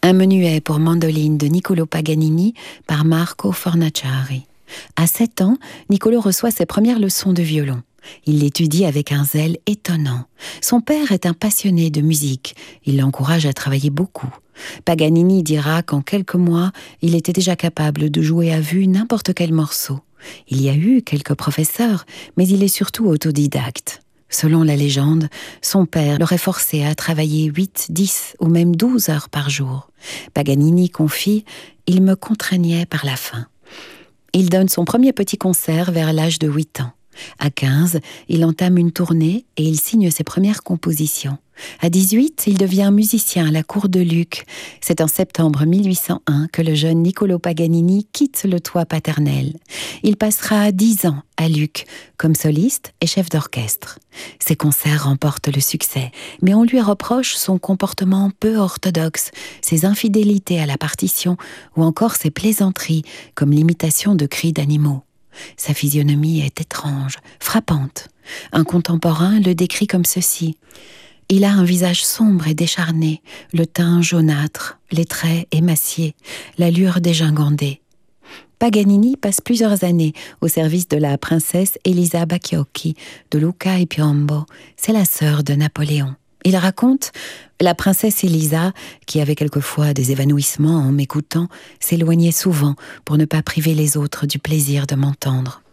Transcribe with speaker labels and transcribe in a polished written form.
Speaker 1: un menuet pour mandoline de Niccolò Paganini par Marco Fornaciari. À 7 ans, Niccolò reçoit ses premières leçons de violon. Il l'étudie avec un zèle étonnant. Son père est un passionné de musique. Il l'encourage à travailler beaucoup. Paganini dira qu'en quelques mois, il était déjà capable de jouer à vue n'importe quel morceau. Il y a eu quelques professeurs, mais il est surtout autodidacte. Selon la légende, son père l'aurait forcé à travailler 8, 10 ou même 12 heures par jour. Paganini confie « Il me contraignait par la faim ». Il donne son premier petit concert vers l'âge de 8 ans. À 15, il entame une tournée et il signe ses premières compositions. À 18, il devient musicien à la cour de Lucques. C'est en septembre 1801 que le jeune Niccolò Paganini quitte le toit paternel. Il passera 10 ans à Lucques comme soliste et chef d'orchestre. Ses concerts remportent le succès, mais on lui reproche son comportement peu orthodoxe, ses infidélités à la partition ou encore ses plaisanteries comme l'imitation de cris d'animaux. Sa physionomie est étrange, frappante. Un contemporain le décrit comme ceci. Il a un visage sombre et décharné, le teint jaunâtre, les traits émaciés, l'allure dégingandée. Paganini passe plusieurs années au service de la princesse Elisa Bacchiocchi de Lucca e Piombo. C'est la sœur de Napoléon. Il raconte « La princesse Elisa, qui avait quelquefois des évanouissements en m'écoutant, s'éloignait souvent pour ne pas priver les autres du plaisir de m'entendre.